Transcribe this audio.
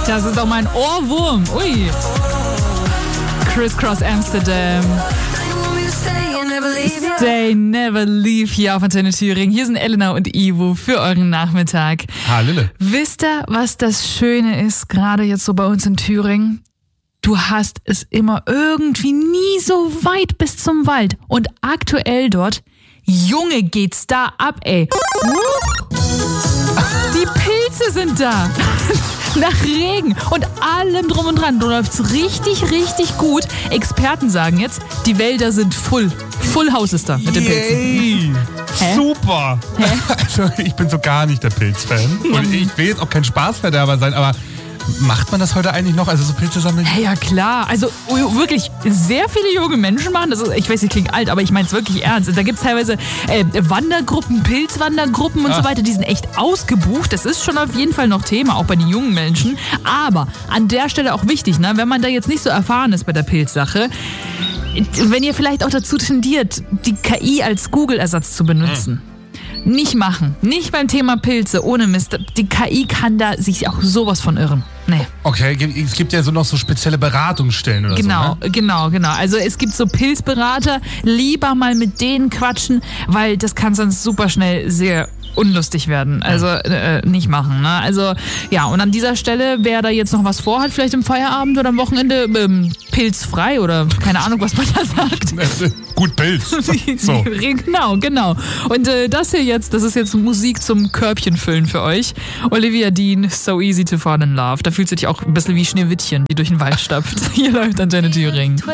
Das ist doch mein Ohrwurm. Ui. Crisscross Amsterdam. Stay, never leave hier auf Antenne Thüringen. Hier sind Elena und Ivo für euren Nachmittag. Hallöle. Wisst ihr, was das Schöne ist, gerade jetzt so bei uns in Thüringen? Du hast es immer irgendwie nie so weit bis zum Wald. Und aktuell dort, Junge, geht's da ab, ey. Die Pilze sind da. Nach Regen und allem drum und dran. Du läufst richtig, richtig gut. Experten sagen jetzt, die Wälder sind full. Full House ist da mit den Pilzen. Hä? Super. Hä? Also ich bin so gar nicht der Pilzfan. Und ich will jetzt auch kein Spaßverderber sein, aber macht man das heute eigentlich noch? Also so Pilze sammeln? Ja klar, also wirklich sehr viele junge Menschen machen das. Ich weiß, ich klinge alt, aber ich meine es wirklich ernst. Da gibt es teilweise Wandergruppen, Pilzwandergruppen und so weiter, die sind echt ausgebucht. Das ist schon auf jeden Fall noch Thema, auch bei den jungen Menschen. Aber an der Stelle auch wichtig, ne, wenn man da jetzt nicht so erfahren ist bei der Pilzsache, wenn ihr vielleicht auch dazu tendiert, die KI als Google-Ersatz zu benutzen. Nicht machen. Nicht beim Thema Pilze, ohne Mist. Die KI kann da sich auch sowas von irren. Nee. Okay, es gibt ja so noch so spezielle Beratungsstellen oder so, ne? Genau. Also es gibt so Pilzberater, lieber mal mit denen quatschen, weil das kann sonst super schnell sehr unlustig werden. Also nicht machen. Ne? Also ja, und an dieser Stelle, wer da jetzt noch was vorhat, vielleicht im Feierabend oder am Wochenende, pilzfrei oder keine Ahnung, was man da sagt. Gut Pilz. So. Genau. Und das ist jetzt Musik zum Körbchenfüllen für euch. Olivia Dean, So Easy to Fall in Love. Da fühlt sich auch ein bisschen wie Schneewittchen, die durch den Wald stapft. Hier läuft Antenne Thüringen.